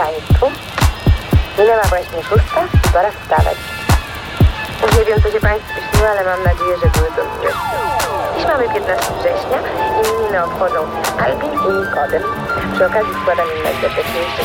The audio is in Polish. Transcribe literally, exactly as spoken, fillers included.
Państwu. Minęła właśnie szósta i pora wstawać. Nie wiem, co się Państwu śniło, ale mam nadzieję, że były to złe. Dziś mamy piętnastego września i imieniny obchodzą Albin i Nikodem. Przy okazji składam im najserdeczniejsze